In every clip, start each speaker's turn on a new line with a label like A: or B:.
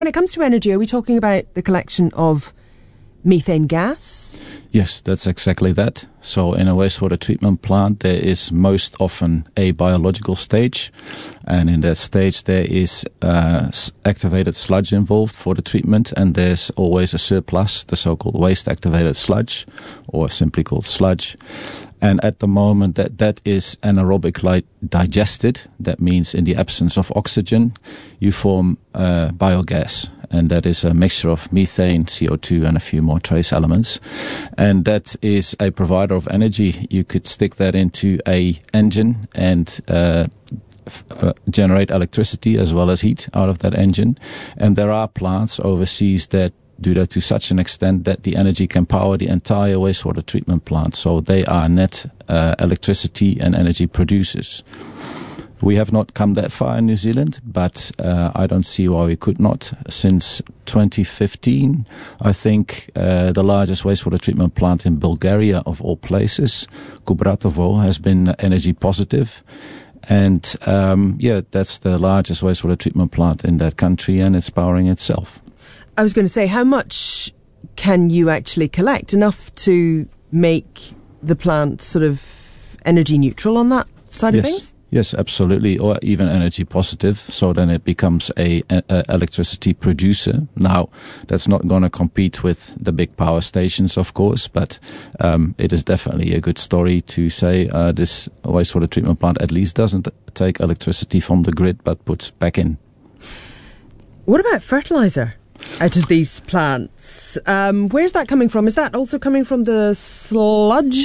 A: When it comes to energy, are we talking about the collection of methane gas?
B: Yes, that's exactly that. So in a wastewater treatment plant, there is most often a biological stage. And in that stage, there is activated sludge involved for the treatment. And there's always a surplus, the so-called waste activated sludge, or simply called sludge. And at the moment that is anaerobically digested, that means in the absence of oxygen, you form biogas. And that is a mixture of methane, CO2, and a few more trace elements. And that is a provider of energy. You could stick that into a engine and generate electricity as well as heat out of that engine. And there are plants overseas that do that to such an extent that the energy can power the entire wastewater treatment plant. So they are net electricity and energy producers. We have not come that far in New Zealand, but I don't see why we could not. Since 2015, I think the largest wastewater treatment plant in Bulgaria, of all places, Kubratovo, has been energy positive. And that's the largest wastewater treatment plant in that country, and it's powering itself.
A: I was going to say, how much can you actually collect? Enough to make the plant sort of energy neutral on that side of things?
B: Yes, absolutely, or even energy positive, so then it becomes a electricity producer. Now, that's not going to compete with the big power stations, of course, but it is definitely a good story to say this wastewater treatment plant at least doesn't take electricity from the grid, but puts back in.
A: What about fertilizer out of these plants? Where's that coming from? Is that also coming from the sludge?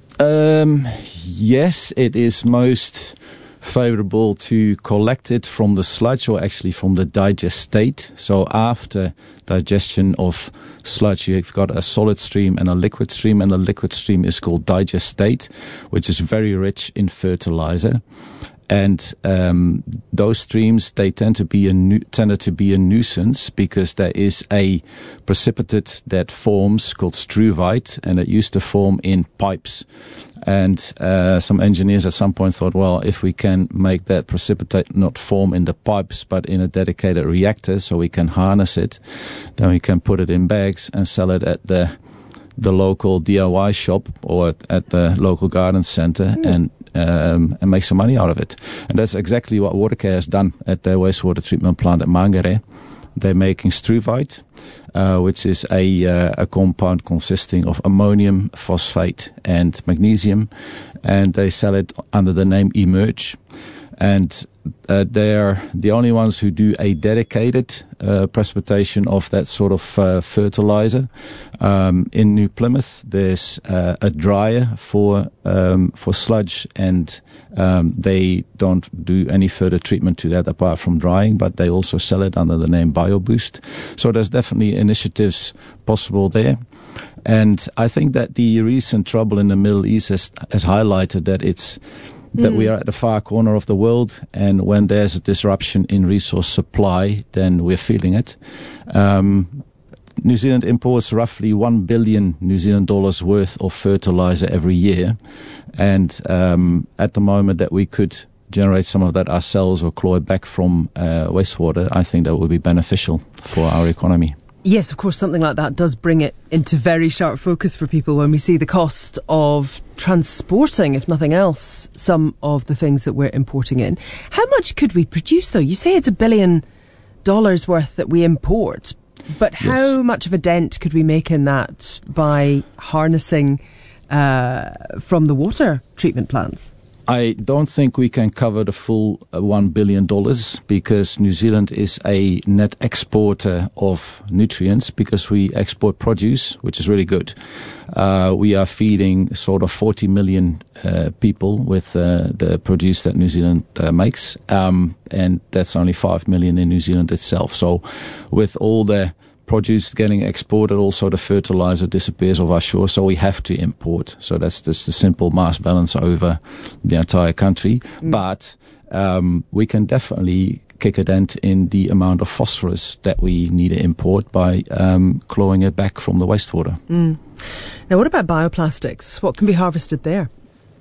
B: Yes, it is most favorable to collect it from the sludge, or actually from the digestate. So after digestion of sludge, you've got a solid stream and a liquid stream, and the liquid stream is called digestate, which is very rich in fertilizer. And those streams, they tended to be a nuisance because there is a precipitate that forms called struvite, and it used to form in pipes. And some engineers at some point thought, well, if we can make that precipitate not form in the pipes but in a dedicated reactor, so we can harness it, then we can put it in bags and sell it at the local DIY shop or at the local garden center and make some money out of it. And that's exactly what Watercare has done at their wastewater treatment plant at Mangere. They're making struvite, which is a compound consisting of ammonium, phosphate, and magnesium, and they sell it under the name Emerge. And they're the only ones who do a dedicated precipitation of that sort of fertilizer. In New Plymouth, there's a dryer for sludge, and they don't do any further treatment to that apart from drying, but they also sell it under the name BioBoost. So there's definitely initiatives possible there. And I think that the recent trouble in the Middle East has highlighted that we are at the far corner of the world, and when there's a disruption in resource supply, then we're feeling it. New Zealand imports roughly 1 billion New Zealand dollars worth of fertilizer every year, and at the moment that we could generate some of that ourselves or claw it back from wastewater, I think that would be beneficial for our economy.
A: Yes, of course, something like that does bring it into very sharp focus for people when we see the cost of transporting, if nothing else, some of the things that we're importing in. How much could we produce, though? You say it's $1 billion worth that we import, but how much of a dent could we make in that by harnessing from the water treatment plants?
B: I don't think we can cover the full $1 billion because New Zealand is a net exporter of nutrients because we export produce, which is really good. We are feeding sort of 40 million people with the produce that New Zealand makes, and that's only 5 million in New Zealand itself. So with all the produce getting exported, also the fertilizer disappears off our shore, so we have to import. So that's just the simple mass balance over the entire country. But we can definitely kick a dent in the amount of phosphorus that we need to import by clawing it back from the wastewater.
A: Now, what about bioplastics? What can be harvested there?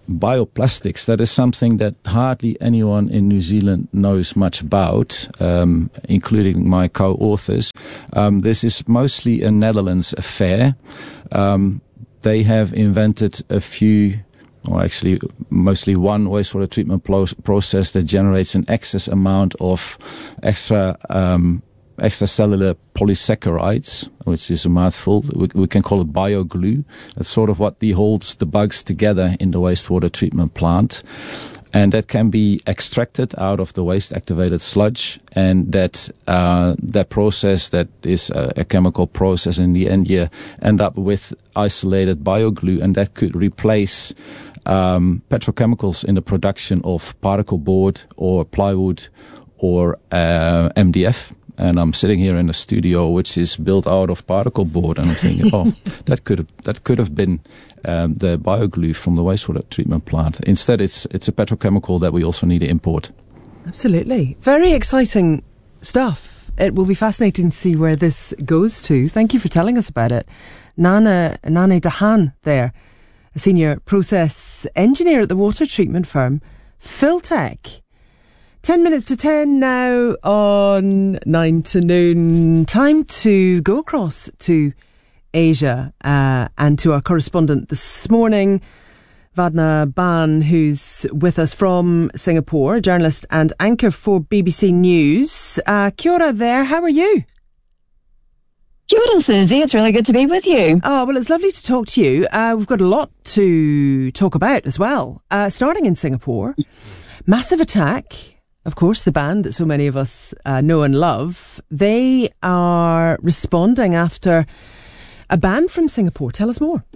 B: bioplastics, that is something that hardly anyone in New Zealand knows much about, including my co-authors. This is mostly a Netherlands affair. They have invented a few, or actually mostly one wastewater treatment process that generates an excess amount of extracellular polysaccharides, which is a mouthful. We can call it bioglue. That's sort of what holds the bugs together in the wastewater treatment plant. And that can be extracted out of the waste-activated sludge. And that process, that is a chemical process, in the end you end up with isolated bioglue, and that could replace petrochemicals in the production of particle board or plywood or MDF. And I'm sitting here in a studio which is built out of particle board, and I'm thinking, that could have been the bioglue from the wastewater treatment plant. Instead, it's a petrochemical that we also need to import.
A: Absolutely, very exciting stuff. It will be fascinating to see where this goes to. Thank you for telling us about it, Nane Dahan. There, a senior process engineer at the water treatment firm Filtec. 10 minutes to 10 now on 9 to noon. Time to go across to Asia and to our correspondent this morning, Vadna Ban, who's with us from Singapore, journalist and anchor for BBC News. Kia ora there, how are you?
C: Kia ora, Susie. It's really good to be with you.
A: Oh, well, it's lovely to talk to you. We've got a lot to talk about as well. Starting in Singapore, Massive Attack. Of course, the band that so many of us know and love, they are responding after a ban from Singapore. Tell us more.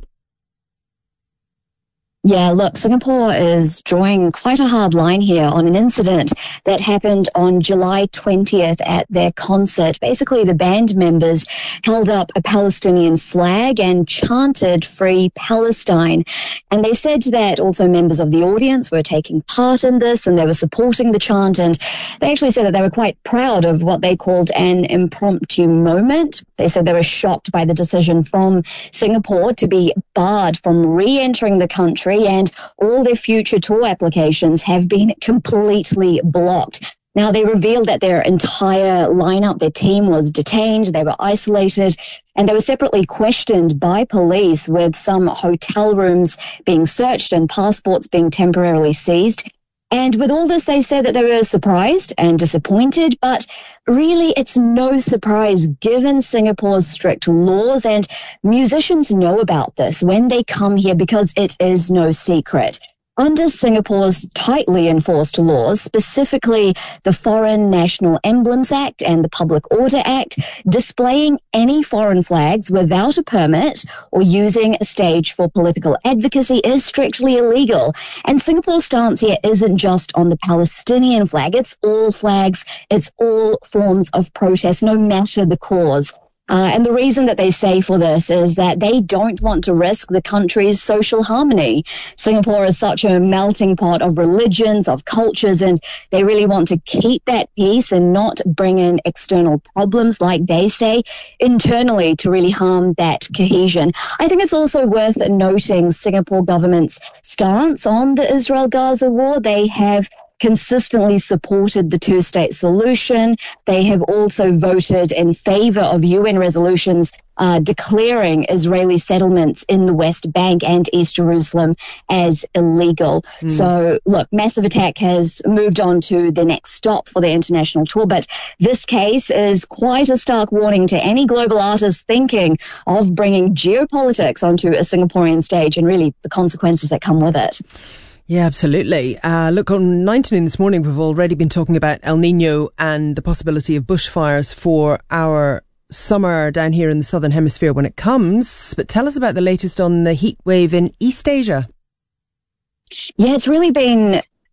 C: Yeah, look, Singapore is drawing quite a hard line here on an incident that happened on July 20th at their concert. Basically, the band members held up a Palestinian flag and chanted Free Palestine. And they said that also members of the audience were taking part in this and they were supporting the chant. And they actually said that they were quite proud of what they called an impromptu moment. They said they were shocked by the decision from Singapore to be barred from re-entering the country, and all their future tour applications have been completely blocked. Now, they revealed that their entire lineup, their team, was detained, they were isolated, and they were separately questioned by police, with some hotel rooms being searched and passports being temporarily seized. And with all this, they said that they were surprised and disappointed, but really it's no surprise given Singapore's strict laws, and musicians know about this when they come here because it is no secret. Under Singapore's tightly enforced laws, specifically the Foreign National Emblems Act and the Public Order Act, displaying any foreign flags without a permit or using a stage for political advocacy is strictly illegal. And Singapore's stance here isn't just on the Palestinian flag, it's all flags, it's all forms of protest, no matter the cause. And the reason that they say for this is that they don't want to risk the country's social harmony. Singapore is such a melting pot of religions, of cultures, and they really want to keep that peace and not bring in external problems, like they say, internally to really harm that cohesion. I think it's also worth noting Singapore government's stance on the Israel-Gaza war. They have consistently supported the two-state solution. They have also voted in favor of UN resolutions declaring Israeli settlements in the West Bank and East Jerusalem as illegal. So, look, Massive Attack has moved on to the next stop for their international tour, but this case is quite a stark warning to any global artist thinking of bringing geopolitics onto a Singaporean stage, and really the consequences that come with it.
A: Yeah, absolutely. Look, on 9 to noon this morning, we've already been talking about El Nino and the possibility of bushfires for our summer down here in the Southern Hemisphere when it comes. But tell us about the latest on the heat wave in East Asia.
C: Yeah, it's really been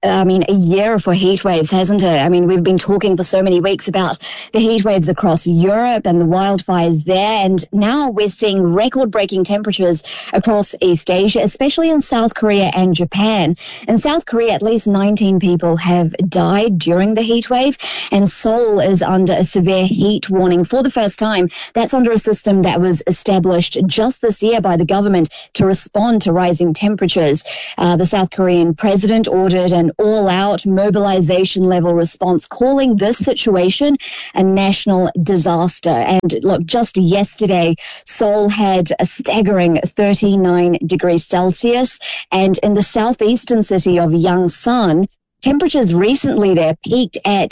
C: a year for heat waves, hasn't it? I mean, we've been talking for so many weeks about the heat waves across Europe and the wildfires there. And now we're seeing record-breaking temperatures across East Asia, especially in South Korea and Japan. In South Korea, at least 19 people have died during the heat wave. And Seoul is under a severe heat warning for the first time. That's under a system that was established just this year by the government to respond to rising temperatures. The South Korean president ordered an all-out mobilization-level response, calling this situation a national disaster. And look, just yesterday, Seoul had a staggering 39 degrees Celsius, and in the southeastern city of Yangsan, temperatures recently there peaked at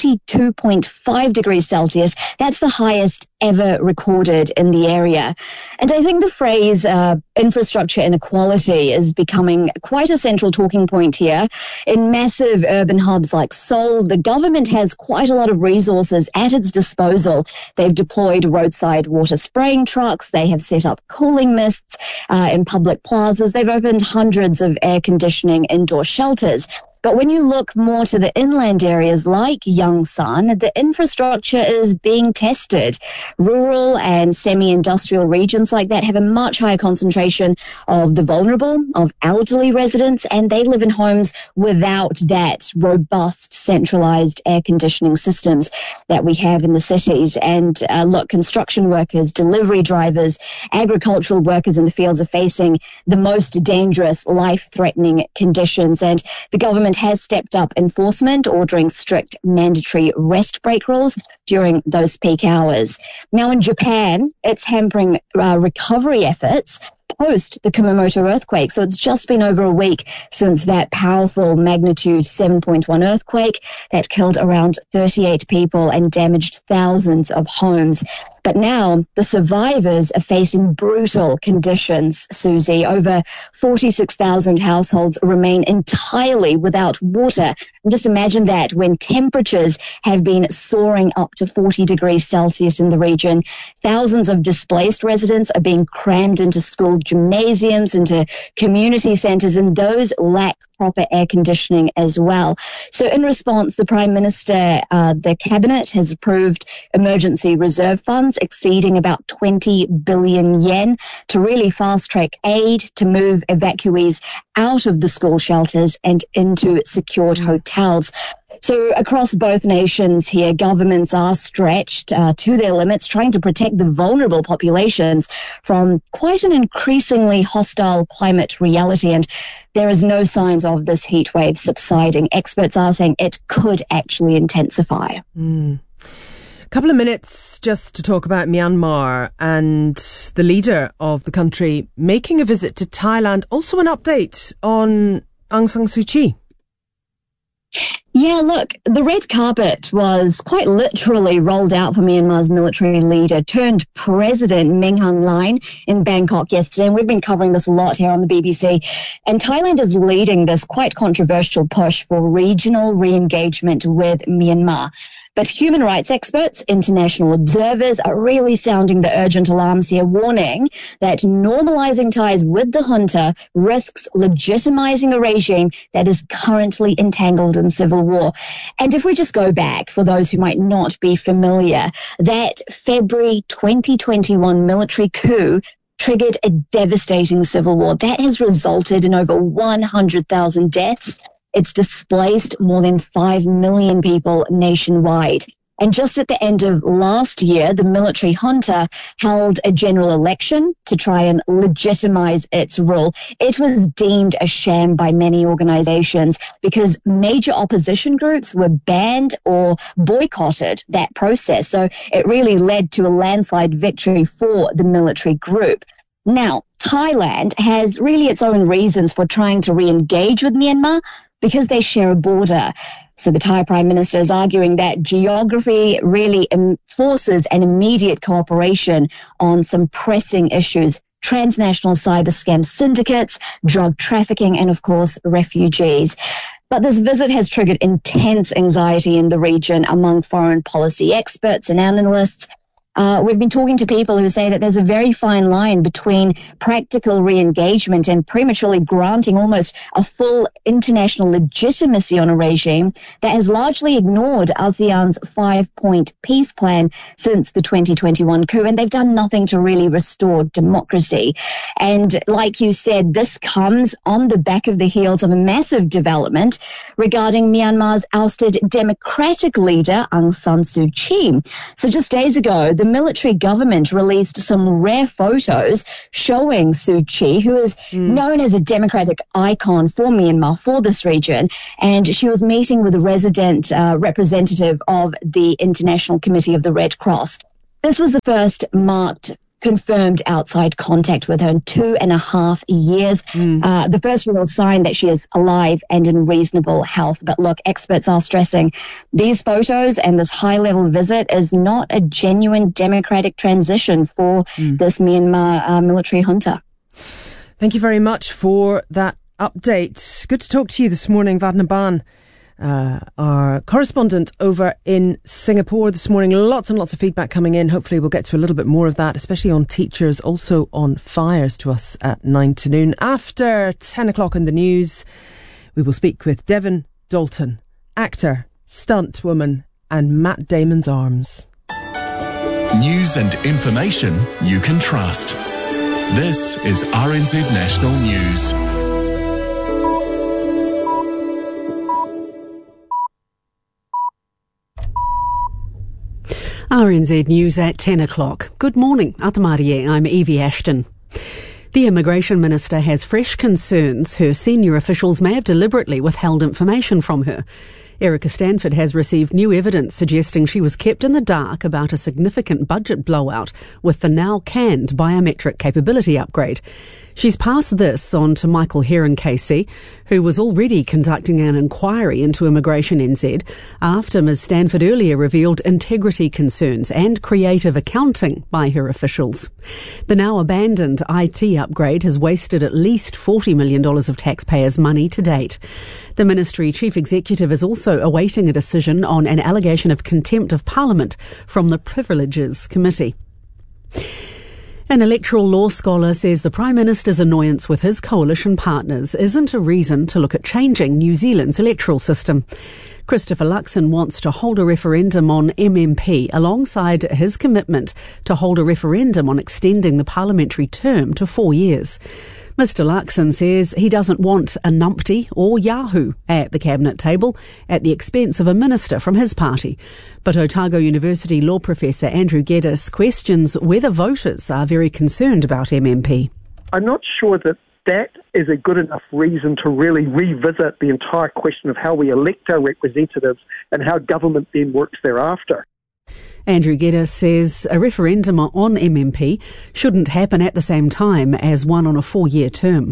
C: 42.5 degrees Celsius. That's the highest ever recorded in the area. And I think the phrase infrastructure inequality is becoming quite a central talking point here. In massive urban hubs like Seoul, the government has quite a lot of resources at its disposal. They've deployed roadside water spraying trucks. They have set up cooling mists in public plazas. They've opened hundreds of air conditioning indoor shelters. But when you look more to the inland areas like Yangsan, the infrastructure is being tested. Rural and semi-industrial regions like that have a much higher concentration of the vulnerable, of elderly residents, and they live in homes without that robust centralized air conditioning systems that we have in the cities. And look, construction workers, delivery drivers, agricultural workers in the fields are facing the most dangerous, life-threatening conditions. And the government has stepped up enforcement, ordering strict mandatory rest break rules during those peak hours. Now in Japan, it's hampering recovery efforts post the Kumamoto earthquake. So it's just been over a week since that powerful magnitude 7.1 earthquake that killed around 38 people and damaged thousands of homes. But now the survivors are facing brutal conditions, Susie. Over 46,000 households remain entirely without water. And just imagine that when temperatures have been soaring up to 40 degrees Celsius in the region. Thousands of displaced residents are being crammed into school gymnasiums, into community centres, and those lack proper air conditioning as well. So in response, the Prime Minister, the Cabinet has approved emergency reserve funds exceeding about 20 billion yen to really fast-track aid to move evacuees out of the school shelters and into secured hotels. So across both nations here, governments are stretched to their limits, trying to protect the vulnerable populations from quite an increasingly hostile climate reality. And there is no signs of this heat wave subsiding. Experts are saying it could actually intensify.
A: A couple of minutes just to talk about Myanmar and the leader of the country making a visit to Thailand. Also an update on Aung San Suu Kyi.
C: Yeah, look, the red carpet was quite literally rolled out for Myanmar's military leader turned president Min Aung Hlaing in Bangkok yesterday. And we've been covering this a lot here on the BBC. And Thailand is leading this quite controversial push for regional re-engagement with Myanmar. But human rights experts, international observers are really sounding the urgent alarms here, warning that normalizing ties with the junta risks legitimizing a regime that is currently entangled in civil war. And if we just go back, for those who might not be familiar, that February 2021 military coup triggered a devastating civil war that has resulted in over 100,000 deaths. It's displaced more than 5 million people nationwide. And just at the end of last year, the military junta held a general election to try and legitimize its rule. It was deemed a sham by many organizations because major opposition groups were banned or boycotted that process. So it really led to a landslide victory for the military group. Now, Thailand has really its own reasons for trying to re-engage with Myanmar because they share a border. So the Thai Prime Minister is arguing that geography really forces an immediate cooperation on some pressing issues: transnational cyber scam syndicates, drug trafficking, and of course, refugees. But this visit has triggered intense anxiety in the region among foreign policy experts and analysts. We've been talking to people who say that there's a very fine line between practical re-engagement and prematurely granting almost a full international legitimacy on a regime that has largely ignored ASEAN's 5-point peace plan since the 2021 coup, and they've done nothing to really restore democracy. And like you said, this comes on the back of the heels of a massive development regarding Myanmar's ousted democratic leader Aung San Suu Kyi. So just days ago, the military government released some rare photos showing Suu Kyi, who is known as a democratic icon for Myanmar, for this region, and she was meeting with a resident representative of the International Committee of the Red Cross. This was the first marked confirmed outside contact with her in 2.5 years. The first real sign that she is alive and in reasonable health. But look, experts are stressing these photos and this high-level visit is not a genuine democratic transition for this Myanmar military junta.
A: Thank you very much for that update. Good to talk to you this morning, Vadna Ban. Our correspondent over in Singapore this morning. Lots and lots of feedback coming in. Hopefully we'll get to a little bit more of that, especially on teachers, also on fires to us at 9 to noon. After 10 o'clock in the news, we will speak with Devon Dalton, actor, stunt woman, and Matt Damon's arms.
D: News and information you can trust. This is RNZ National News.
E: RNZ News at 10 o'clock. Good morning, Atamarie, I'm Evie Ashton. The Immigration Minister has fresh concerns her senior officials may have deliberately withheld information from her. Erica Stanford has received new evidence suggesting she was kept in the dark about a significant budget blowout with the now canned biometric capability upgrade. She's passed this on to Michael Heron KC, who was already conducting an inquiry into Immigration NZ after Ms Stanford earlier revealed integrity concerns and creative accounting by her officials. The now abandoned IT upgrade has wasted at least $40 million of taxpayers' money to date. The Ministry Chief Executive is also awaiting a decision on an allegation of contempt of Parliament from the Privileges Committee. An electoral law scholar says the Prime Minister's annoyance with his coalition partners isn't a reason to look at changing New Zealand's electoral system. Christopher Luxon wants to hold a referendum on MMP alongside his commitment to hold a referendum on extending the parliamentary term to 4 years. Mr Luxon says he doesn't want a numpty or Yahoo at the cabinet table at the expense of a minister from his party. But Otago University law professor Andrew Geddes questions whether voters are very concerned about MMP.
F: I'm not sure that is a good enough reason to really revisit the entire question of how we elect our representatives and how government then works thereafter.
E: Andrew Geddes says a referendum on MMP shouldn't happen at the same time as one on a 4-year term.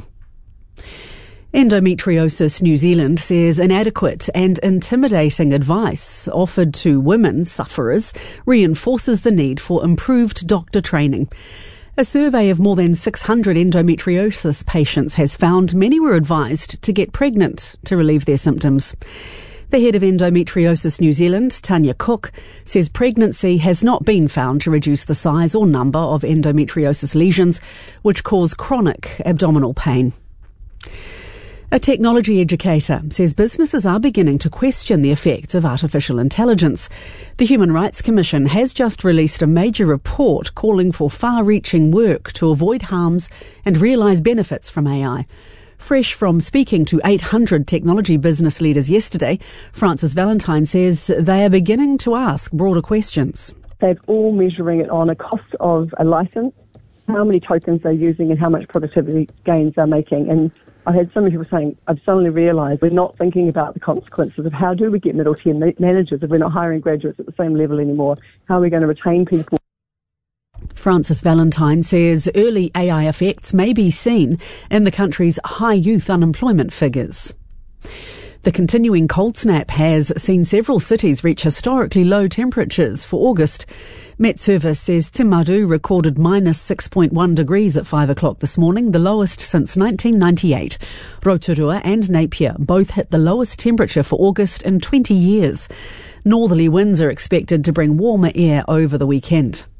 E: Endometriosis New Zealand says inadequate and intimidating advice offered to women sufferers reinforces the need for improved doctor training. A survey of more than 600 endometriosis patients has found many were advised to get pregnant to relieve their symptoms. The head of Endometriosis New Zealand, Tanya Cook, says pregnancy has not been found to reduce the size or number of endometriosis lesions, which cause chronic abdominal pain. A technology educator says businesses are beginning to question the effects of artificial intelligence. The Human Rights Commission has just released a major report calling for far-reaching work to avoid harms and realise benefits from AI. Fresh from speaking to 800 technology business leaders yesterday, Frances Valentine says they are beginning to ask broader questions.
G: They're all measuring it on a cost of a license, how many tokens they're using and how much productivity gains they're making. And I had so many people saying, I've suddenly realised we're not thinking about the consequences of how do we get middle-tier managers if we're not hiring graduates at the same level anymore. How are we going to retain people?
E: Frances Valentine says early AI effects may be seen in the country's high youth unemployment figures. The continuing cold snap has seen several cities reach historically low temperatures for August. Met Service says Timaru recorded minus 6.1 degrees at 5 o'clock this morning, the lowest since 1998. Rotorua and Napier both hit the lowest temperature for August in 20 years. Northerly winds are expected to bring warmer air over the weekend.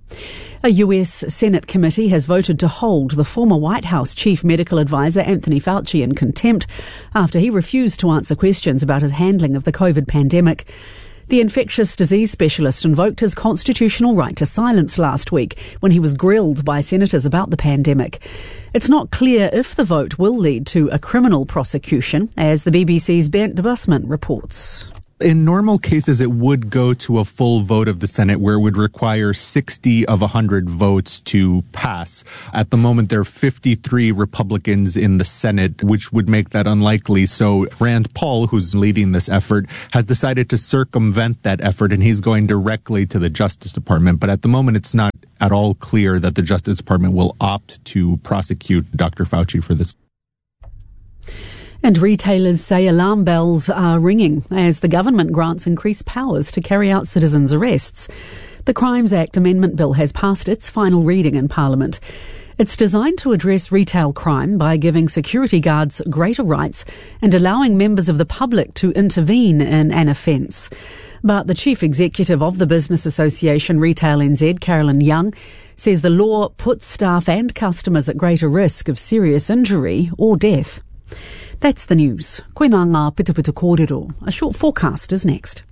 E: A US Senate committee has voted to hold the former White House chief medical advisor Anthony Fauci in contempt after he refused to answer questions about his handling of the COVID pandemic. The infectious disease specialist invoked his constitutional right to silence last week when he was grilled by senators about the pandemic. It's not clear if the vote will lead to a criminal prosecution, as the BBC's Bent de Busman reports.
H: In normal cases, it would go to a full vote of the Senate where it would require 60 of 100 votes to pass. At the moment, there are 53 Republicans in the Senate, which would make that unlikely. So Rand Paul, who's leading this effort, has decided to circumvent that effort, and he's going directly to the Justice Department. But at the moment, it's not at all clear that the Justice Department will opt to prosecute Dr. Fauci for this.
E: And retailers say alarm bells are ringing as the government grants increased powers to carry out citizens' arrests. The Crimes Act Amendment Bill has passed its final reading in Parliament. It's designed to address retail crime by giving security guards greater rights and allowing members of the public to intervene in an offence. But the chief executive of the Business Association Retail NZ, Carolyn Young, says the law puts staff and customers at greater risk of serious injury or death. That's the news. Koe mā ngā pitupitu kōrero. A short forecast is next.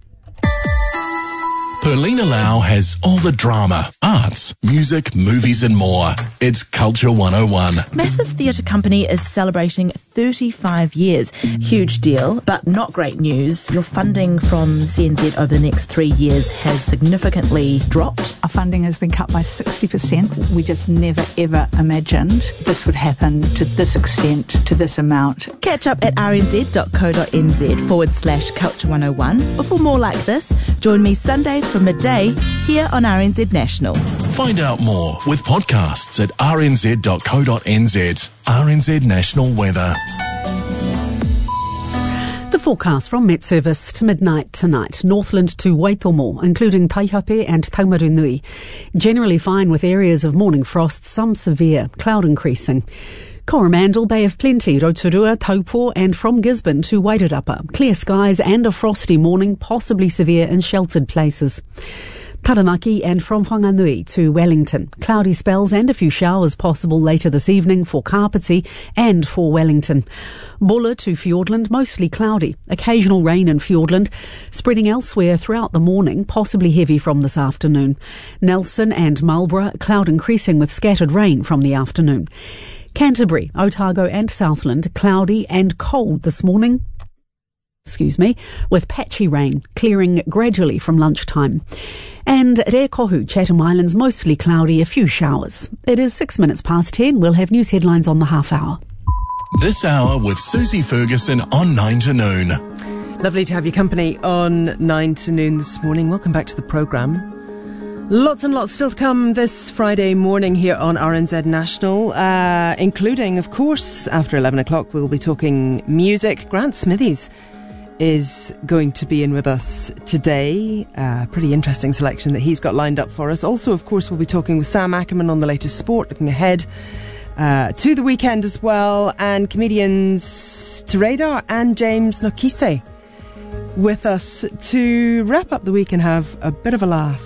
D: Perlina Lau has all the drama, arts, music, movies and more. It's Culture 101.
I: Massive theatre company is celebrating 35 years. Huge deal, but not great news. Your funding from CNZ over the next 3 years has significantly dropped.
J: Our funding has been cut by 60%. We just never ever imagined this would happen to this extent, to this amount.
I: Catch up at rnz.co.nz/Culture 101. Or for more like this, join me Sundays from midday here on RNZ National.
D: Find out more with podcasts at rnz.co.nz. RNZ National Weather.
E: The forecast from Met Service to midnight tonight. Northland to Waitomo, including Taihape and Taumarunui. Generally fine with areas of morning frost, some severe, cloud increasing. Coromandel, Bay of Plenty, Rotorua, Taupo and from Gisborne to Wairarapa. Clear skies and a frosty morning, possibly severe in sheltered places. Taranaki and from Whanganui to Wellington. Cloudy spells and a few showers possible later this evening for Kapiti and for Wellington. Bulla to Fiordland, mostly cloudy. Occasional rain in Fiordland, spreading elsewhere throughout the morning, possibly heavy from this afternoon. Nelson and Marlborough, cloud increasing with scattered rain from the afternoon. Canterbury, Otago and Southland, cloudy and cold this morning. With patchy rain, clearing gradually from lunchtime. And at Kohu, Chatham Islands, mostly cloudy, a few showers. It is 6 minutes past 10. We'll have news headlines on the half hour.
D: This hour with Susie Ferguson on 9 to noon.
A: Lovely to have your company on 9 to noon this morning. Welcome back to the programme. Lots and lots still to come this Friday morning here on RNZ National, including, of course, after 11 o'clock, we'll be talking music. Grant Smithies is going to be in with us today. Pretty interesting selection that he's got lined up for us. Also, of course, we'll be talking with Sam Ackerman on the latest sport, looking ahead to the weekend as well, and comedians Teradar and James Nokise with us to wrap up the week and have a bit of a laugh.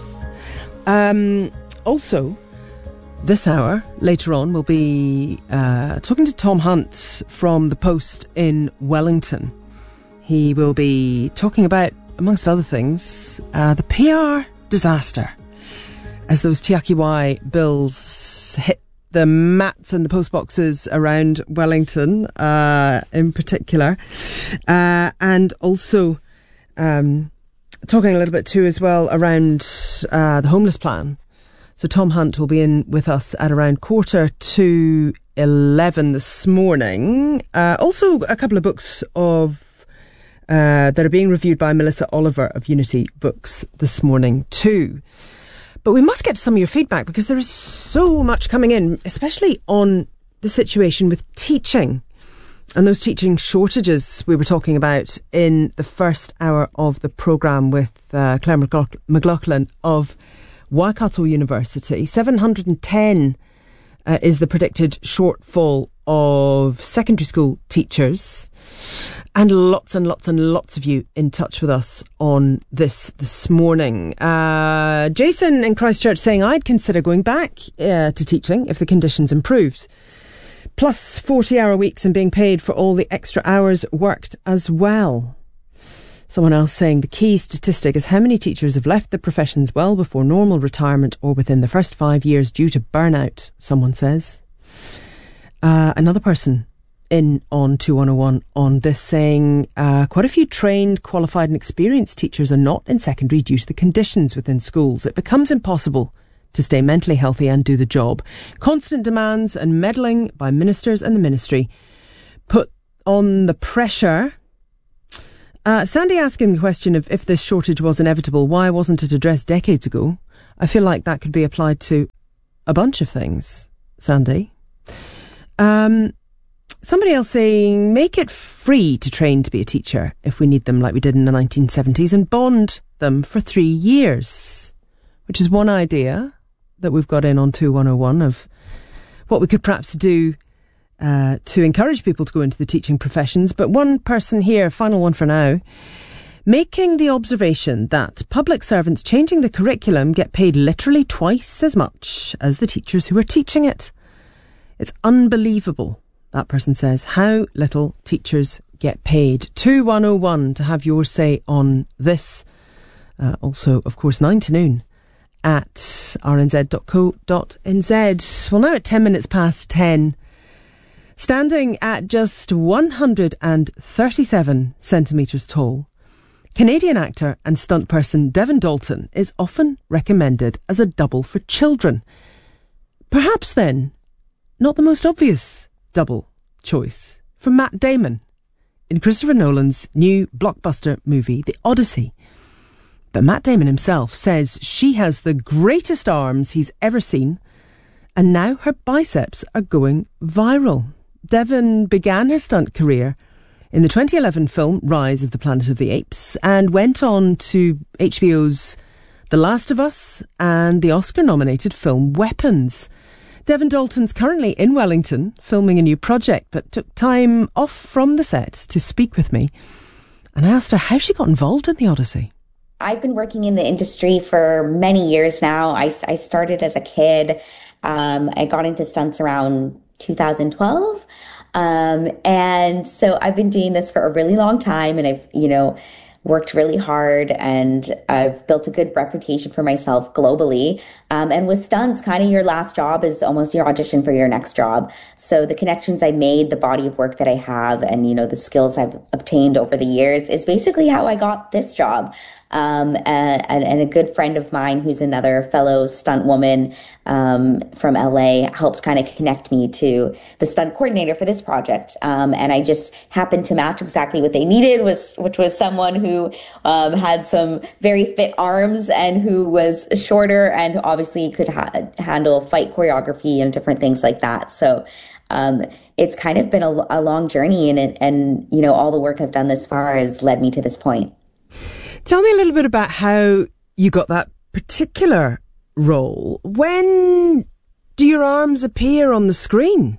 A: Also, this hour, later on, we'll be talking to Tom Hunt from The Post in Wellington. He will be talking about, amongst other things, the PR disaster as those TRQI bills hit the mats and the post boxes around Wellington in particular. And also talking a little bit too as well around the homeless plan. So Tom Hunt will be in with us at around 11:15 this morning. Also a couple of books that are being reviewed by Melissa Oliver of Unity Books this morning too. But we must get to some of your feedback because there is so much coming in, especially on the situation with teaching and those teaching shortages we were talking about in the first hour of the programme with Claire McLaughlin of Waikato University. 710 is the predicted shortfall of secondary school teachers, and lots of you in touch with us on this morning. Jason in Christchurch saying, I'd consider going back to teaching if the conditions improved. Plus 40-hour weeks and being paid for all the extra hours worked as well. Someone else saying the key statistic is how many teachers have left the professions well before normal retirement or within the first 5 years due to burnout, someone says. Another person in on 2101 on this saying quite a few trained, qualified and experienced teachers are not in secondary due to the conditions within schools. It becomes impossible to stay mentally healthy and do the job. Constant demands and meddling by ministers and the ministry put on the pressure. Sandy asking the question of if this shortage was inevitable, why wasn't it addressed decades ago? I feel like that could be applied to a bunch of things, Sandy. Somebody else saying, make it free to train to be a teacher if we need them like we did in the 1970s and bond them for 3 years, which is one idea that we've got in on 2101 of what we could perhaps do to encourage people to go into the teaching professions. But one person here, final one for now, making the observation that public servants changing the curriculum get paid literally twice as much as the teachers who are teaching it. It's unbelievable, that person says, how little teachers get paid. 2101 to have your say on this. Also, of course, 9 to noon at rnz.co.nz. Well, now at 10 minutes past 10, standing at just 137 centimetres tall, Canadian actor and stunt person Devin Dalton is often recommended as a double for children. Perhaps then, not the most obvious double choice for Matt Damon in Christopher Nolan's new blockbuster movie, The Odyssey. But Matt Damon himself says she has the greatest arms he's ever seen, and now her biceps are going viral. Devin began her stunt career in the 2011 film Rise of the Planet of the Apes and went on to HBO's The Last of Us and the Oscar-nominated film Weapons. Devin Dalton's currently in Wellington filming a new project, but took time off from the set to speak with me. And I asked her how she got involved in The Odyssey.
K: I've been working in the industry for many years now. I started as a kid. I got into stunts around 2012. And so I've been doing this for a really long time, and I've, worked really hard, and I've built a good reputation for myself globally. And with stunts, kind of your last job is almost your audition for your next job. So the connections I made, the body of work that I have, and, the skills I've obtained over the years is basically how I got this job. And a good friend of mine who's another fellow stunt woman from LA helped kind of connect me to the stunt coordinator for this project. And I just happened to match exactly what they needed, which was someone who had some very fit arms and who was shorter and obviously could handle fight choreography and different things like that. So it's kind of been a long journey, and all the work I've done this far has led me to this point.
A: Tell me a little bit about how you got that particular role. When do your arms appear on the screen?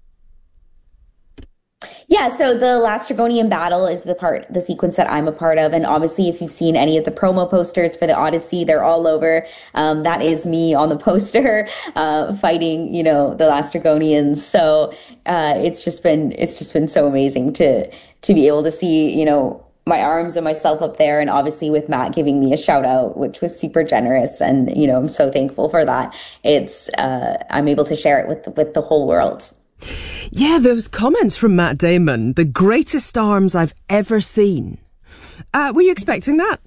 K: Yeah, so the Last Dragonian battle is the sequence that I'm a part of. And obviously, if you've seen any of the promo posters for the Odyssey, they're all over. That is me on the poster, fighting, the Last Dragonians. So, it's just been so amazing to be able to see, my arms and myself up there, and obviously with Matt giving me a shout out, which was super generous. And, I'm so thankful for that. It's, I'm able to share it with the whole world.
A: Yeah, those comments from Matt Damon, the greatest arms I've ever seen. Were you expecting that?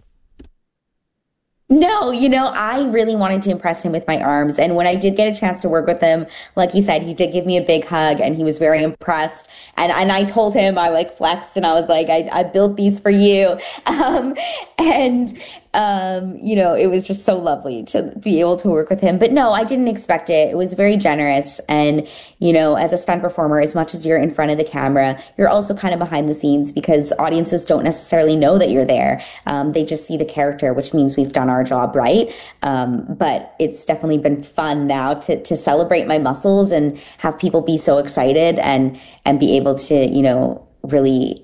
K: No, I really wanted to impress him with my arms. And when I did get a chance to work with him, like he said, he did give me a big hug and he was very impressed. And I told him, I flexed and I was like, I built these for you. And it was just so lovely to be able to work with him. But no, I didn't expect it. It was very generous. And, as a stunt performer, as much as you're in front of the camera, you're also kind of behind the scenes because audiences don't necessarily know that you're there. They just see the character, which means we've done our job right. But it's definitely been fun now to celebrate my muscles and have people be so excited and be able to, really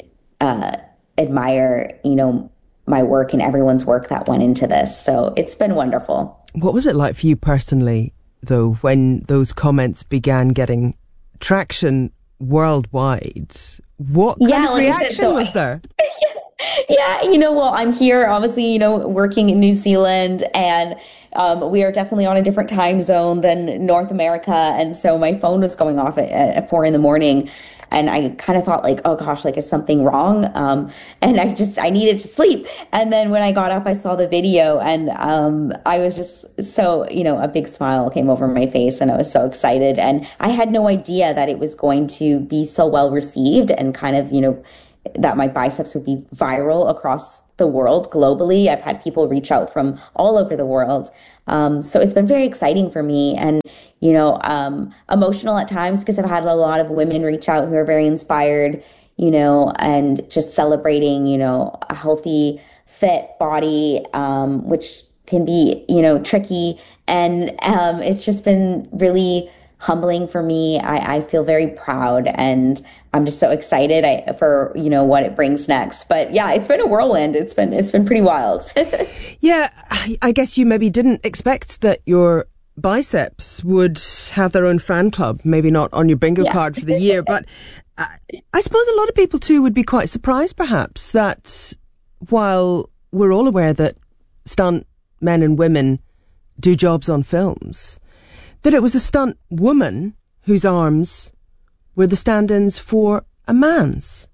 K: admire, my work and everyone's work that went into this. So it's been wonderful.
A: What was it like for you personally, though, when those comments began getting traction worldwide? What kind of reaction was there?
K: Yeah, I'm here, obviously, working in New Zealand, and we are definitely on a different time zone than North America. And so my phone was going off at 4 a.m. And I kind of thought like, oh gosh, like is something wrong? And I needed to sleep. And then when I got up, I saw the video and I was just so, a big smile came over my face and I was so excited. And I had no idea that it was going to be so well received and kind of, that my biceps would be viral across the world globally. I've had people reach out from all over the world. So it's been very exciting for me and, emotional at times because I've had a lot of women reach out who are very inspired, and just celebrating, a healthy, fit body, which can be, tricky. And it's just been really humbling for me. I feel very proud and I'm just so excited for what it brings next. But yeah, it's been a whirlwind. It's been pretty wild.
A: Yeah, I guess you maybe didn't expect that your biceps would have their own fan club. Maybe not on your bingo card for the year, but I suppose a lot of people too would be quite surprised, perhaps, that while we're all aware that stunt men and women do jobs on films, that it was a stunt woman whose arms were the stand-ins for a man's.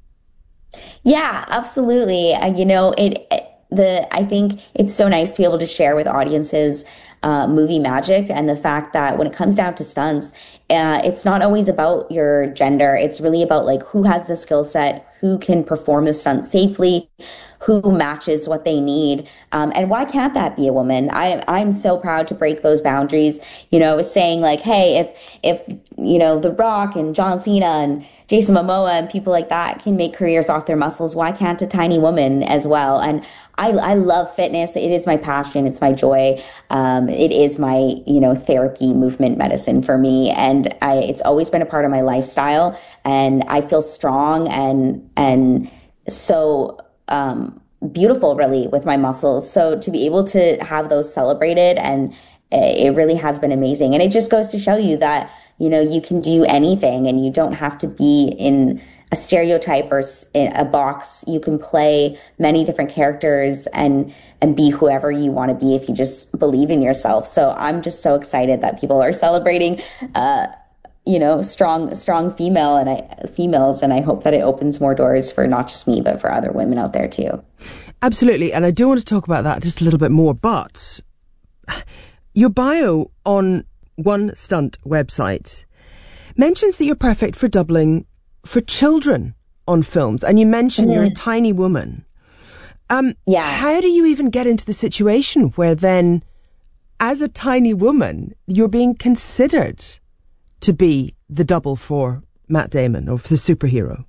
K: Yeah, absolutely. I think it's so nice to be able to share with audiences movie magic and the fact that when it comes down to stunts, it's not always about your gender. It's really about like who has the skill set, who can perform the stunt safely, who matches what they need. And why can't that be a woman? I'm so proud to break those boundaries. I was saying like, hey, if The Rock and John Cena and Jason Momoa and people like that can make careers off their muscles, why can't a tiny woman as well? And I love fitness. It is my passion. It's my joy. It is my, therapy, movement medicine for me. And it's always been a part of my lifestyle. And I feel strong and so beautiful, really, with my muscles. So to be able to have those celebrated, and it really has been amazing. And it just goes to show you that, you can do anything and you don't have to be in a stereotype or in a box. You can play many different characters and be whoever you want to be if you just believe in yourself. So I'm just so excited that people are celebrating, strong females. And I hope that it opens more doors for not just me, but for other women out there too.
A: Absolutely. And I do want to talk about that just a little bit more, but your bio on One Stunt website mentions that you're perfect for doubling for children on films. And you mention you're a tiny woman. How do you even get into the situation where then, as a tiny woman, you're being considered to be the double for Matt Damon or for the superhero?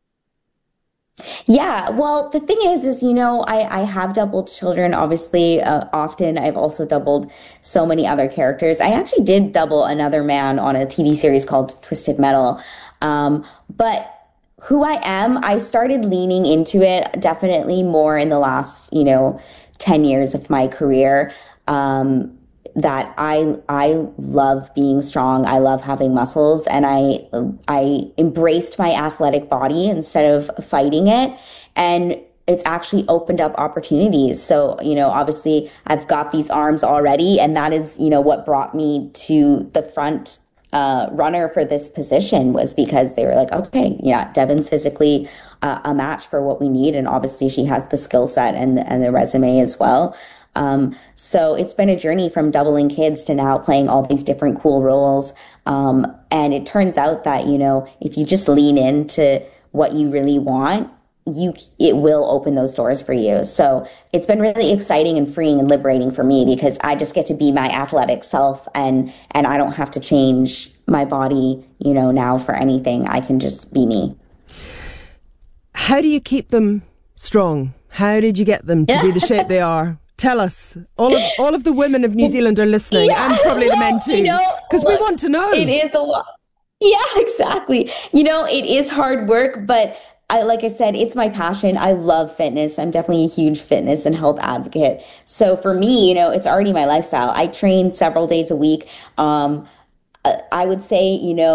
K: Yeah, well, the thing is, I have doubled children, obviously, often. I've also doubled so many other characters. I actually did double another man on a TV series called Twisted Metal. But who I am, I started leaning into it definitely more in the last, 10 years of my career. That I love being strong. I love having muscles, and I embraced my athletic body instead of fighting it. And it's actually opened up opportunities. So, obviously I've got these arms already, and that is, what brought me to the front runner for this position, was because they were like, okay, yeah, Devon's physically a match for what we need. And obviously she has the skill set and the resume as well. So it's been a journey from doubling kids to now playing all these different cool roles. And it turns out that, if you just lean into what you really want, it will open those doors for you. So it's been really exciting and freeing and liberating for me, because I just get to be my athletic self, and I don't have to change my body, now for anything. I can just be me.
A: How do you keep them strong? How did you get them to be the shape they are? Tell us. All of the women of New Zealand are listening, and probably the men too, because we want to know.
K: It is a lot. Yeah, exactly. It is hard work, but like I said, it's my passion. I love fitness. I'm definitely a huge fitness and health advocate. So for me, it's already my lifestyle. I train several days a week. I would say,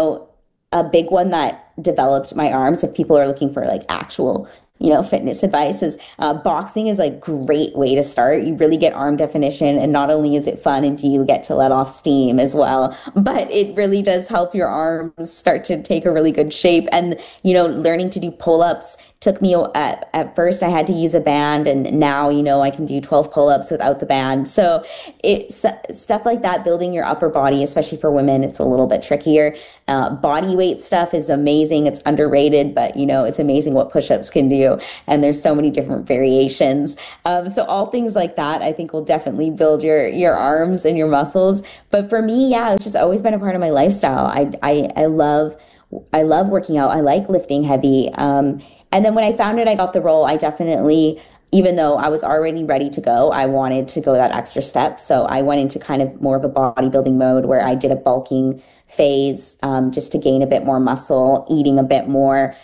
K: a big one that developed my arms, if people are looking for like actual fitness advice, is boxing is like great way to start. You really get arm definition, and not only is it fun and do you get to let off steam as well, but it really does help your arms start to take a really good shape. And learning to do pull-ups took me at first I had to use a band, and now I can do 12 pull-ups without the band. So it's stuff like that, building your upper body, especially for women, it's a little bit trickier. Body weight stuff is amazing. It's underrated, but it's amazing what push-ups can do, and there's so many different variations. So all things like that I think will definitely build your arms and your muscles. But for me, it's just always been a part of my lifestyle. I love working out. I like lifting heavy. And then when I found it, I got the role. I definitely, even though I was already ready to go, I wanted to go that extra step. So I went into kind of more of a bodybuilding mode, where I did a bulking phase, just to gain a bit more muscle, eating a bit more,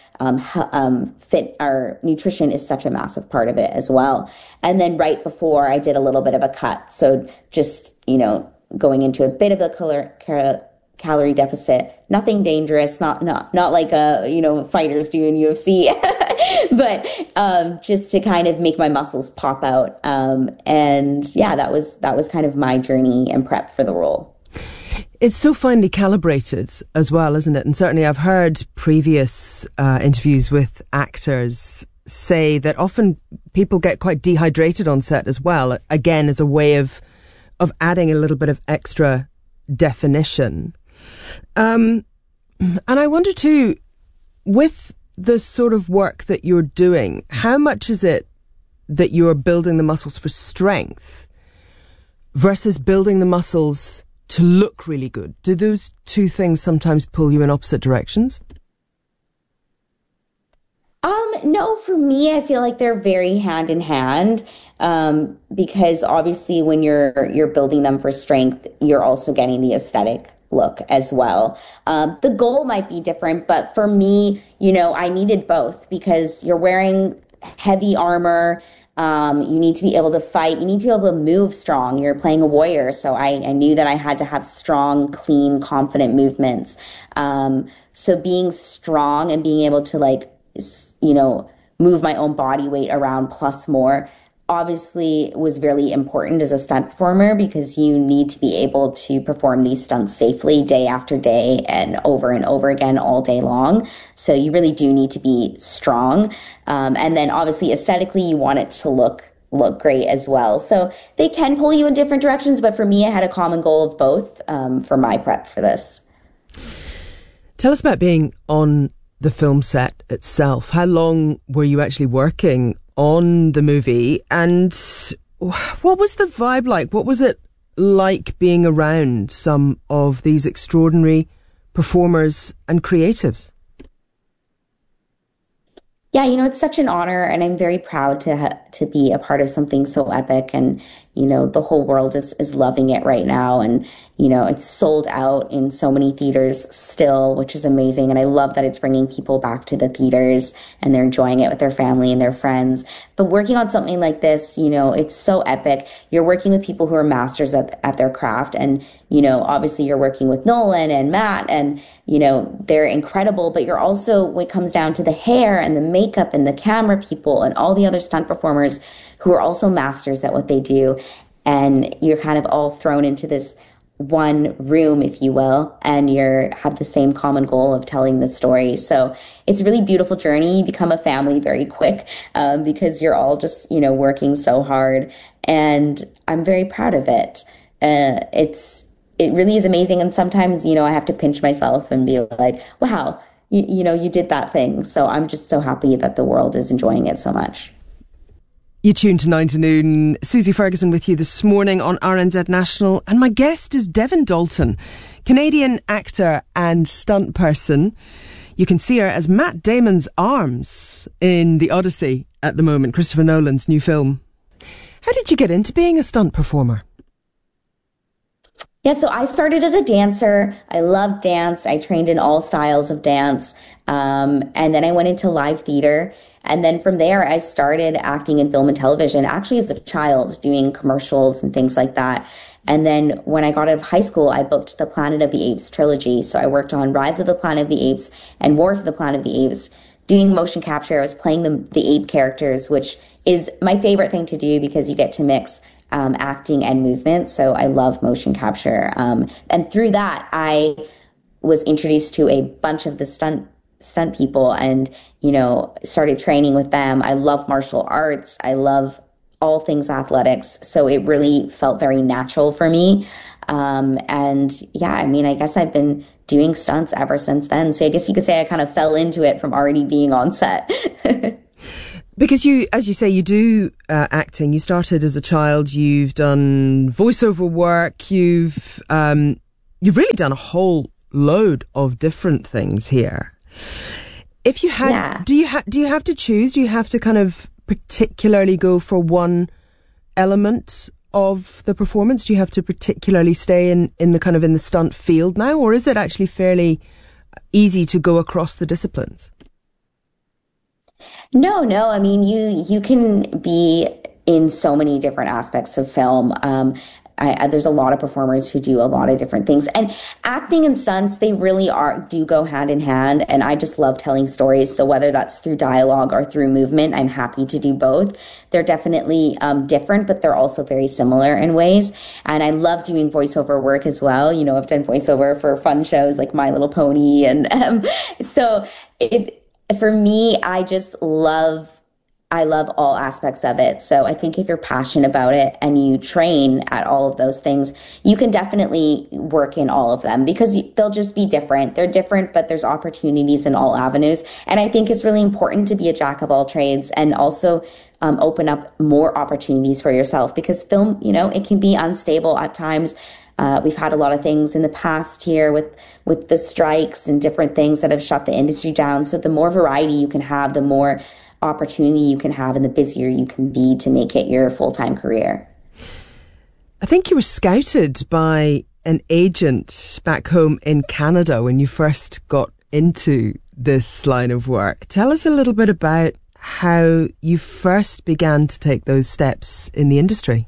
K: fit. Our nutrition is such a massive part of it as well. And then right before, I did a little bit of a cut. So just, going into a bit of a calorie deficit, nothing dangerous, not like fighters do in UFC, but just to kind of make my muscles pop out. And yeah, that was kind of my journey and prep for the role.
A: It's so finely calibrated as well, isn't it? And certainly I've heard previous interviews with actors say that often people get quite dehydrated on set as well, again, as a way of adding a little bit of extra definition. And I wonder too, with the sort of work that you're doing, how much is it that you're building the muscles for strength versus building the muscles to look really good? Do those two things sometimes pull you in opposite directions?
K: No, for me, I feel like they're very hand in hand, because obviously when you're building them for strength, you're also getting the aesthetic look as well. The goal might be different, but for me, I needed both, because you're wearing heavy armor. You need to be able to fight. You need to be able to move strong. You're playing a warrior. So I knew that I had to have strong, clean, confident movements. So being strong and being able to move my own body weight around plus more obviously was really important as a stunt performer, because you need to be able to perform these stunts safely day after day and over again all day long. So you really do need to be strong. And then obviously aesthetically, you want it to look great as well. So they can pull you in different directions, but for me, I had a common goal of both for my prep for this.
A: Tell us about being on the film set itself. How long were you actually working on the movie, and what was the vibe like? What was it like being around some of these extraordinary performers and creatives?
K: Yeah, it's such an honor, and I'm very proud to be a part of something so epic. And the whole world is loving it right now, and it's sold out in so many theaters still, which is amazing. And I love that it's bringing people back to the theaters and they're enjoying it with their family and their friends. But working on something like this, it's so epic. You're working with people who are masters at their craft, and obviously you're working with Nolan and Matt, and they're incredible. But you're also, when it comes down to the hair and the makeup and the camera people and all the other stunt performers who are also masters at what they do, and you're kind of all thrown into this one room, if you will, and have the same common goal of telling the story. So it's a really beautiful journey. You become a family very quick, because you're all just, working so hard, and I'm very proud of it. It really is amazing. And sometimes, I have to pinch myself and be like, wow, you did that thing. So I'm just so happy that the world is enjoying it so much.
A: You tuned to 9 to Noon. Susie Ferguson with you this morning on RNZ National. And my guest is Devon Dalton, Canadian actor and stunt person. You can see her as Matt Damon's arms in The Odyssey at the moment, Christopher Nolan's new film. How did you get into being a stunt performer?
K: Yeah, so I started as a dancer. I loved dance. I trained in all styles of dance. And then I went into live theater. And then from there, I started acting in film and television, actually as a child, doing commercials and things like that. And then when I got out of high school, I booked the Planet of the Apes trilogy. So I worked on Rise of the Planet of the Apes and War of the Planet of the Apes, doing motion capture. I was playing the ape characters, which is my favorite thing to do because you get to mix acting and movement. So I love motion capture. And through that, I was introduced to a bunch of the stunt people and, started training with them. I love martial arts. I love all things athletics. So it really felt very natural for me. And yeah, I guess I've been doing stunts ever since then. So I guess you could say I kind of fell into it from already being on set.
A: Because you, as you say, you do acting. You started as a child. You've done voiceover work. You've really done a whole load of different things here. If you had, do you have to choose? Do you have to kind of particularly go for one element of the performance? Do you have to particularly stay in the stunt field now, or is it actually fairly easy to go across the disciplines?
K: No. You can be in so many different aspects of film. There's a lot of performers who do a lot of different things, and acting and stunts, they really do go hand in hand. And I just love telling stories. So whether that's through dialogue or through movement, I'm happy to do both. They're definitely different, but they're also very similar in ways. And I love doing voiceover work as well. I've done voiceover for fun shows like My Little Pony. And for me, I love all aspects of it. So I think if you're passionate about it and you train at all of those things, you can definitely work in all of them because they'll just be different. They're different, but there's opportunities in all avenues. And I think it's really important to be a jack of all trades and also open up more opportunities for yourself because film, it can be unstable at times. We've had a lot of things in the past here with the strikes and different things that have shut the industry down. So the more variety you can have, the more opportunity you can have and the busier you can be to make it your full-time career.
A: I think you were scouted by an agent back home in Canada when you first got into this line of work. Tell us a little bit about how you first began to take those steps in the industry.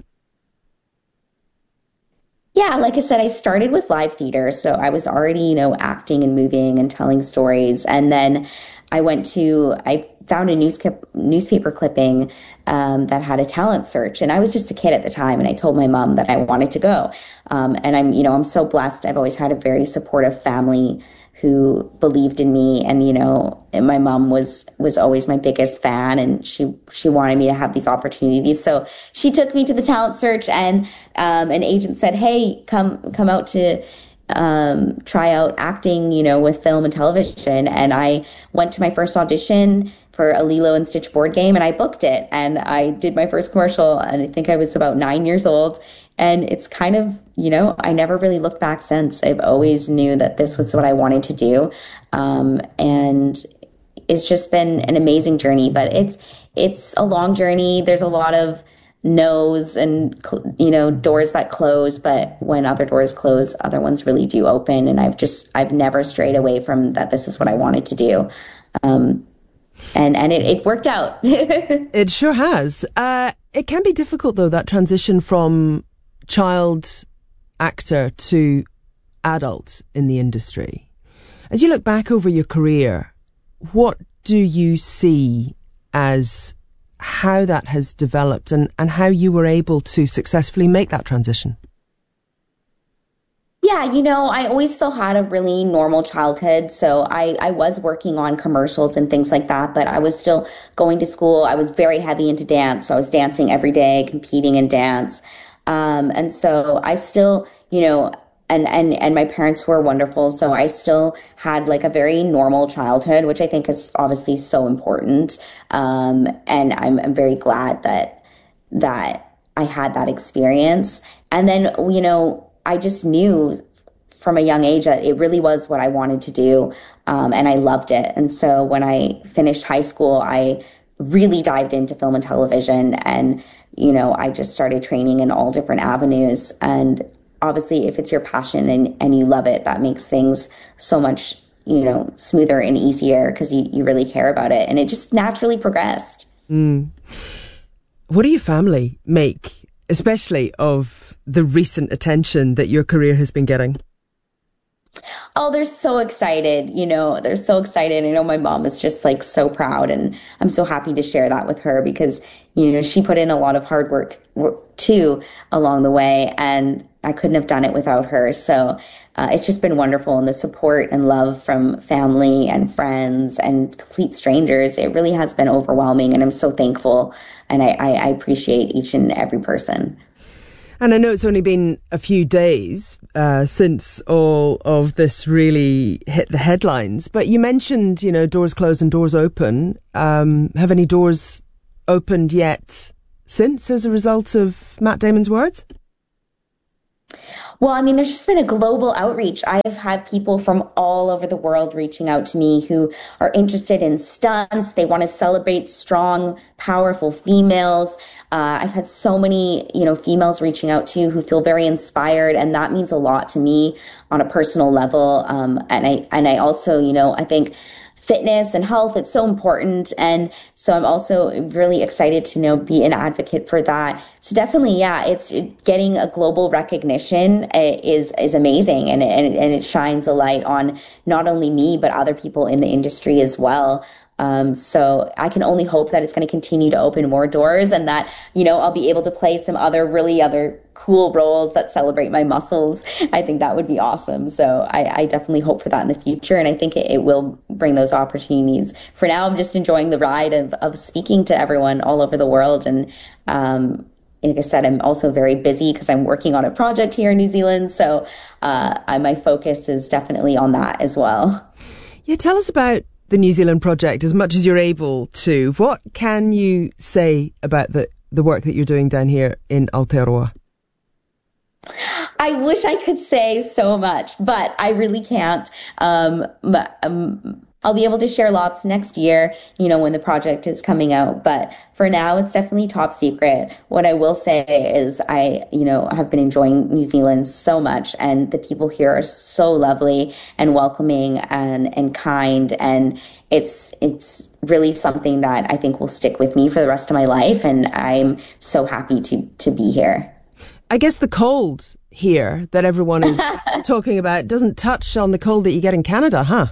K: Yeah, like I said, I started with live theater. So I was already, acting and moving and telling stories. And then I found a newspaper clipping that had a talent search. And I was just a kid at the time. And I told my mom that I wanted to go. And I'm so blessed. I've always had a very supportive family who believed in me. And, and my mom was always my biggest fan and she wanted me to have these opportunities. So she took me to the talent search and an agent said, hey, come out to try out acting, with film and television. And I went to my first audition for a Lilo and Stitch board game and I booked it and I did my first commercial and I think I was about 9 years old. And it's kind of, I never really looked back since. I've always knew that this was what I wanted to do. And it's just been an amazing journey, but it's a long journey. There's a lot of no's and, doors that close, but when other doors close, other ones really do open. And I've never strayed away from that. This is what I wanted to do. And it worked out.
A: It sure has. It can be difficult though, that transition from child actor to adult in the industry. As you look back over your career, what do you see as how that has developed and how you were able to successfully make that transition?
K: Yeah, I always still had a really normal childhood. So I was working on commercials and things like that, but I was still going to school. I was very heavy into dance. So I was dancing every day, competing in dance. And so I still, and my parents were wonderful. So I still had like a very normal childhood, which I think is obviously so important. And I'm very glad that I had that experience. And then, you know, I just knew from a young age that it really was what I wanted to do. And I loved it. And so when I finished high school, I really dived into film and television. And, you know, I just started training in all different avenues. And obviously, if it's your passion and you love it, that makes things so much, you know, smoother and easier because you really care about it. And it just naturally progressed.
A: What do your family make, especially of the recent attention that your career has been getting?
K: Oh, they're so excited. You know, they're so excited. I know my mom is just like so proud, and I'm so happy to share that with her because, you know, she put in a lot of hard work too along the way, and I couldn't have done it without her. So it's just been wonderful. And the support and love from family and friends and complete strangers, it really has been overwhelming. And I'm so thankful. And I appreciate each and every person.
A: And I know it's only been a few days since all of this really hit the headlines. But you mentioned, you know, doors closed and doors open. Have any doors opened yet since as a result of Matt Damon's words?
K: Well, I mean, there's just been a global outreach. I've had people from all over the world reaching out to me who are interested in stunts. They want to celebrate strong, powerful females. I've had so many, you know, females reaching out to who feel very inspired, and that means a lot to me on a personal level. And I also, you know, I think fitness and health, it's so important. And so I'm also really excited to, you know, be an advocate for that. So definitely, yeah, it's getting a global recognition is amazing. And it shines a light on not only me, but other people in the industry as well. So I can only hope that it's going to continue to open more doors and that, you know, I'll be able to play some other cool roles that celebrate my muscles. I think that would be awesome. So I definitely hope for that in the future. And I think it will bring those opportunities. For now, I'm just enjoying the ride of speaking to everyone all over the world. And, like I said, I'm also very busy because I'm working on a project here in New Zealand. So, my focus is definitely on that as well.
A: Yeah. Tell us about the New Zealand project as much as you're able to. What can you say about the work that you're doing down here in Aotearoa?
K: I wish I could say so much, but I really can't. I'll be able to share lots next year, you know, when the project is coming out. But for now, it's definitely top secret. What I will say is I, you know, have been enjoying New Zealand so much, and the people here are so lovely and welcoming and kind. And it's really something that I think will stick with me for the rest of my life. And I'm so happy to be here.
A: I guess the cold here that everyone is talking about doesn't touch on the cold that you get in Canada, huh?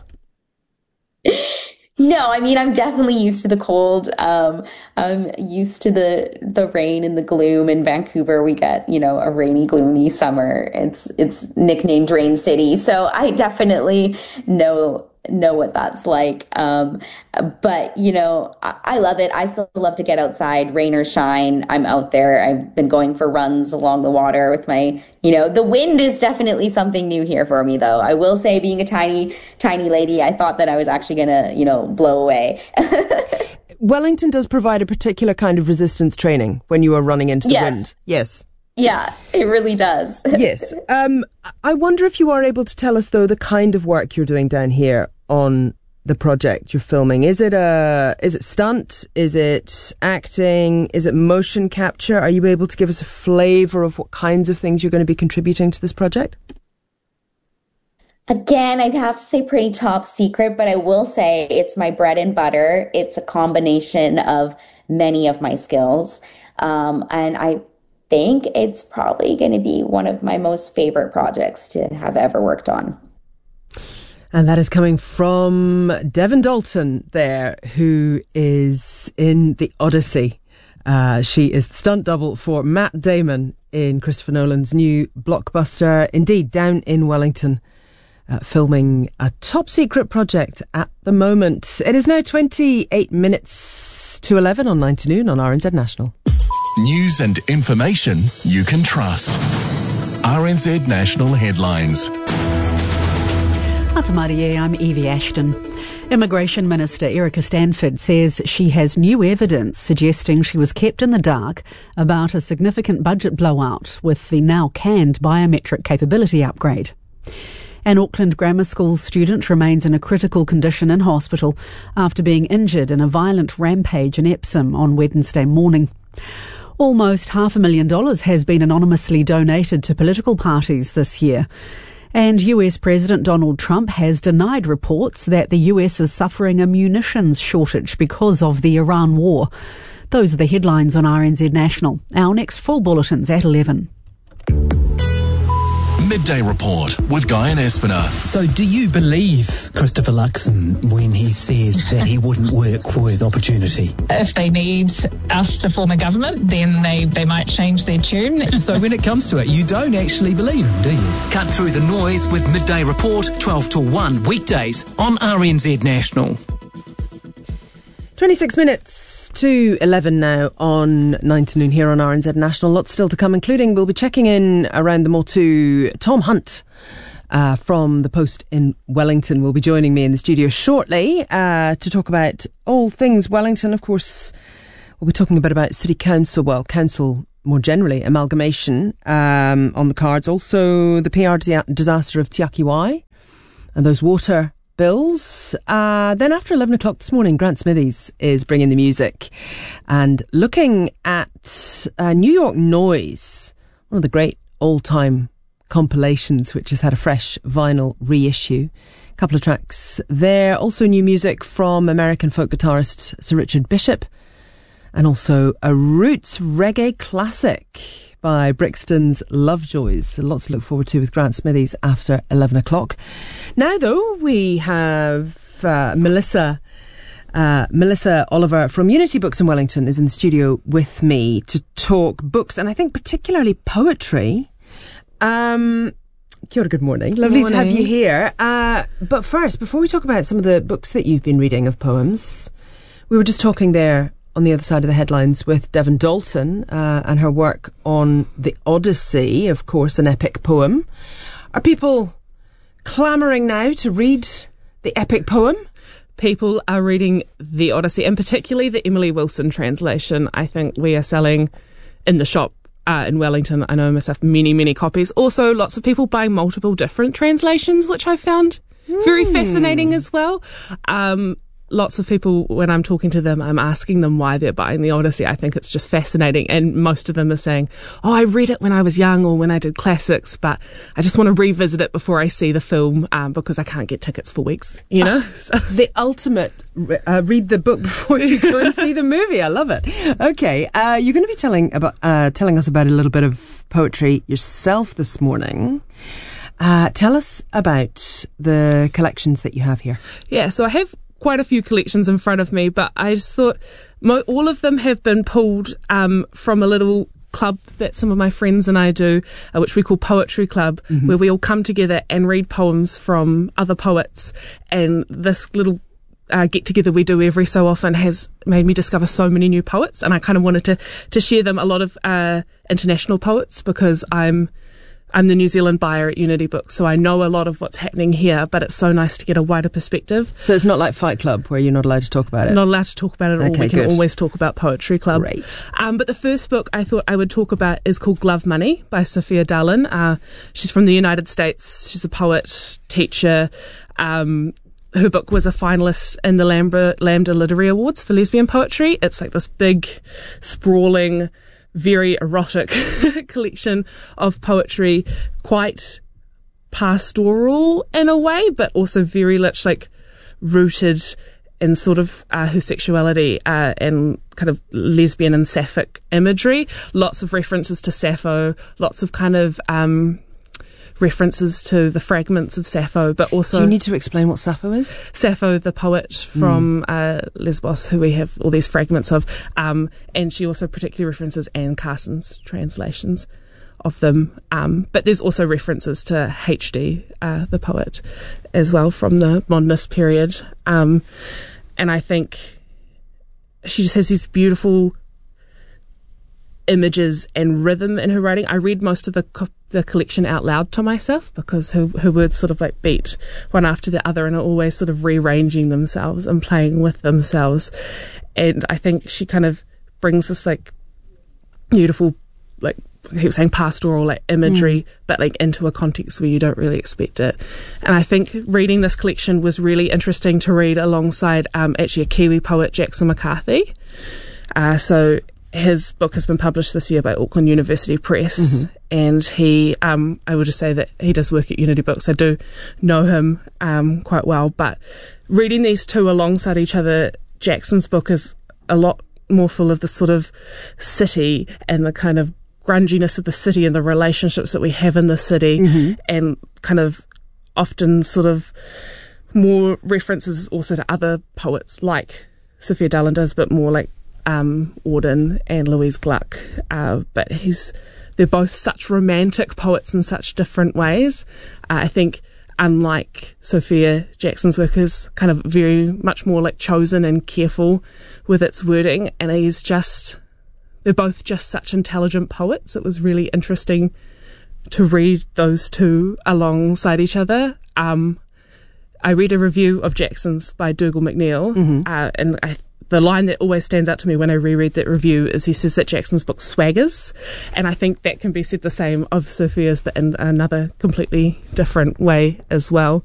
K: No, I mean, I'm definitely used to the cold. I'm used to the rain and the gloom. In Vancouver, we get, you know, a rainy, gloomy summer. It's nicknamed Rain City. So I definitely know what that's like. But, you know, I love it. I still love to get outside, rain or shine. I'm out there. I've been going for runs along the water with my, you know, the wind is definitely something new here for me, though. I will say, being a tiny, tiny lady, I thought that I was actually going to, you know, blow away.
A: Wellington does provide a particular kind of resistance training when you are running into the wind. Yes.
K: Yeah, it really does.
A: Yes. I wonder if you are able to tell us, though, the kind of work you're doing down here on the project you're filming. Is it stunt? Is it acting? Is it motion capture? Are you able to give us a flavour of what kinds of things you're going to be contributing to this project?
K: Again, I'd have to say pretty top secret, but I will say it's my bread and butter. It's a combination of many of my skills. And I think it's probably going to be one of my most favorite projects to have ever worked on.
A: And that is coming from Devon Dalton there, who is in The Odyssey. She is the stunt double for Matt Damon in Christopher Nolan's new blockbuster, indeed, down in Wellington, filming a top secret project at the moment. It is now 28 minutes to 11 on 9 to noon on RNZ National.
D: News and information you can trust. RNZ National Headlines.
E: Atamarie, I'm Evie Ashton. Immigration Minister Erica Stanford says she has new evidence suggesting she was kept in the dark about a significant budget blowout with the now canned biometric capability upgrade. An Auckland grammar school student remains in a critical condition in hospital after being injured in a violent rampage in Epsom on Wednesday morning. Almost $500,000 has been anonymously donated to political parties this year. And US President Donald Trump has denied reports that the US is suffering a munitions shortage because of the Iran war. Those are the headlines on RNZ National. Our next full bulletin's at 11.
D: Midday Report with Guy and Espiner.
L: So do you believe Christopher Luxon when he says that he wouldn't work with Opportunity?
M: If they need us to form a government, then they might change their tune.
L: So when it comes to it, you don't actually believe him, do you?
N: Cut through the noise with Midday Report, 12 to 1 weekdays on RNZ National.
A: 26 minutes to 11 now on 9 to noon here on RNZ National. Lots still to come, including we'll be checking in around the Motu. Tom Hunt from the Post in Wellington will be joining me in the studio shortly to talk about all things Wellington. Of course, we'll be talking a bit about City Council, council more generally, amalgamation on the cards. Also, the PR disaster of Te Aki Wai and those water bills. Then after 11 o'clock this morning, Grant Smithies is bringing the music and looking at New York Noise, one of the great all-time compilations which has had a fresh vinyl reissue. A couple of tracks there. Also new music from American folk guitarist Sir Richard Bishop, and also a roots reggae classic by Brixton's Lovejoys. So lots to look forward to with Grant Smithies after 11 o'clock. Now, though, we have Melissa Oliver from Unity Books in Wellington is in the studio with me to talk books, and I think particularly poetry. Kia ora, good morning. Lovely to have you here. But first, before we talk about some of the books that you've been reading of poems, we were just talking there on the other side of the headlines with Devon Dalton and her work on the Odyssey, of course, an epic poem. Are people clamouring now to read the epic poem?
O: People are reading the Odyssey, and particularly the Emily Wilson translation. I think we are selling in the shop in Wellington. I know myself many copies. Also, lots of people buying multiple different translations, which I found very fascinating as well. Lots of people, when I'm talking to them, I'm asking them why they're buying the Odyssey. I think it's just fascinating. And most of them are saying, I read it when I was young or when I did classics, but I just want to revisit it before I see the film because I can't get tickets for weeks, you know? So.
A: The ultimate read the book before you go and see the movie. I love it. Okay, you're going to be telling us about a little bit of poetry yourself this morning. Tell us about the collections that you have here.
O: Yeah, so I have quite a few collections in front of me, but I just thought all of them have been pulled from a little club that some of my friends and I do, which we call Poetry Club, where we all come together and read poems from other poets. And this little get-together we do every so often has made me discover so many new poets, and I kind of wanted to share them. A lot of international poets, because I'm the New Zealand buyer at Unity Books, so I know a lot of what's happening here, but it's so nice to get a wider perspective.
A: So it's not like Fight Club, where you're not allowed to talk about it?
O: Not allowed to talk about it at all. We can always talk about Poetry Club.
A: Great.
O: But the first book I thought I would talk about is called Glove Money by Sophia Darlin. She's from the United States. She's a poet, teacher. Her book was a finalist in the Lambda Literary Awards for lesbian poetry. It's like this big, sprawling, very erotic collection of poetry, quite pastoral in a way, but also very much like rooted in sort of her sexuality and kind of lesbian and sapphic imagery. Lots of references to Sappho, lots of kind of references to the fragments of Sappho, but also...
A: Do you need to explain what Sappho is?
O: Sappho, the poet from Lesbos, who we have all these fragments of, and she also particularly references Anne Carson's translations of them. But there's also references to H.D., the poet, as well, from the modernist period. And I think she just has these beautiful images and rhythm in her writing. I read most of the the collection out loud to myself, because her words sort of like beat one after the other and are always sort of rearranging themselves and playing with themselves. And I think she kind of brings this like beautiful, like I keep saying pastoral like imagery, but like into a context where you don't really expect it. And I think reading this collection was really interesting to read alongside actually a Kiwi poet, Jackson McCarthy. So his book has been published this year by Auckland University Press, and he, I will just say that he does work at Unity Books. I do know him quite well, but reading these two alongside each other, Jackson's book is a lot more full of the sort of city and the kind of grunginess of the city and the relationships that we have in the city, and kind of often sort of more references also to other poets like Sophia Dallen does, but more like Auden and Louise Gluck, but they're both such romantic poets in such different ways. I think unlike Sophia, Jackson's work is kind of very much more like chosen and careful with its wording, and they're both just such intelligent poets. It was really interesting to read those two alongside each other. I read a review of Jackson's by Dougal McNeill, and the line that always stands out to me when I reread that review is he says that Jackson's book swaggers, and I think that can be said the same of Sophia's, but in another completely different way as well.